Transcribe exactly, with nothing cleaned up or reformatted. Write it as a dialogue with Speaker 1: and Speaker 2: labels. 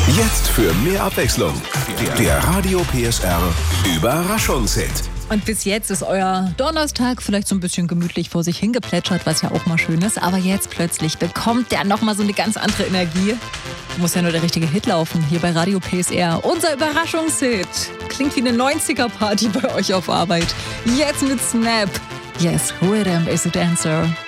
Speaker 1: Jetzt für mehr Abwechslung. Der Radio P S R Überraschungshit.
Speaker 2: Und bis jetzt ist euer Donnerstag vielleicht so ein bisschen gemütlich vor sich hingeplätschert, was ja auch mal schön ist. Aber jetzt plötzlich bekommt der nochmal so eine ganz andere Energie. Muss ja nur der richtige Hit laufen, hier bei Radio P S R. Unser Überraschungshit. Klingt wie eine neunziger-Party bei euch auf Arbeit. Jetzt mit Snap. Yes, Rhythm is a Dancer.